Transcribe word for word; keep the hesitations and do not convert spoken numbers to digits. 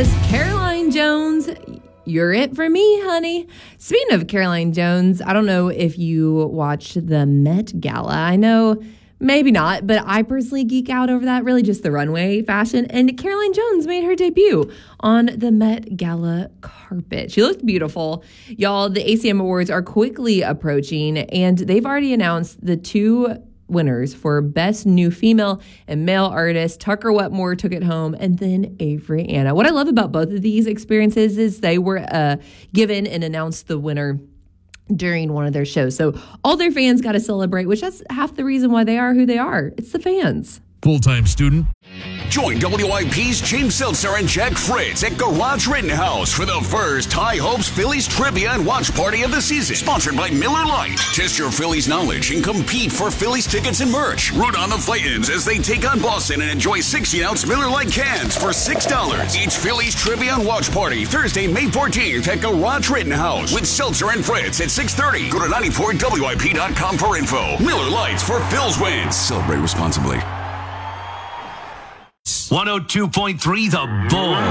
was Caroline Jones. You're it for me, honey. Speaking of Caroline Jones, I don't know if you watched the Met Gala. I know maybe not, but I personally geek out over that, really just the runway fashion. And Caroline Jones made her debut on the Met Gala carpet. She looked beautiful. Y'all, the A C M Awards are quickly approaching, and they've already announced the two winners for Best New Female and Male Artist. Tucker Wetmore took it home, and then Avery Anna. What I love about both of these experiences is they were uh, given and announced the winner during one of their shows. So all their fans got to celebrate, which that's half the reason why they are who they are. It's the fans. Full-time student. Join W I P's James Seltzer and Jack Fritz at Garage Rittenhouse for the first High Hopes Phillies Trivia and Watch Party of the season. Sponsored by Miller Lite. Test your Phillies knowledge and compete for Phillies tickets and merch. Root on the Fightins as they take on Boston and enjoy sixty-ounce Miller Lite cans for six dollars. Each Phillies Trivia and Watch Party Thursday, May fourteenth at Garage Rittenhouse with Seltzer and Fritz at six thirty. Go to ninety-four W I P dot com for info. Miller Lites for Phil's wins. Celebrate responsibly. one oh two point three The Bull.